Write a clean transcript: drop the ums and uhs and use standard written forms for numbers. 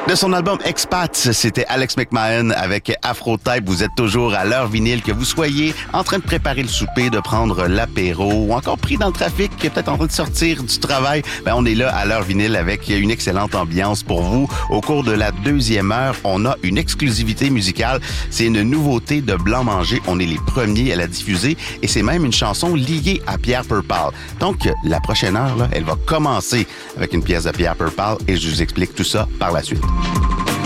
De son album Expats, c'était Alex McMahon avec Afro-Type. Vous êtes toujours à l'heure vinyle, que vous soyez en train de préparer le souper, de prendre l'apéro ou encore pris dans le trafic, peut-être en train de sortir du travail. On est là à l'heure vinyle avec une excellente ambiance pour vous. Au cours de la deuxième heure, on a une exclusivité musicale. C'est une nouveauté de Blanc Manger. On est les premiers à la diffuser et c'est même une chanson liée à Pierre Purple. Donc, la prochaine heure, là, elle va commencer avec une pièce de Pierre Purple et je vous explique tout ça par la suite.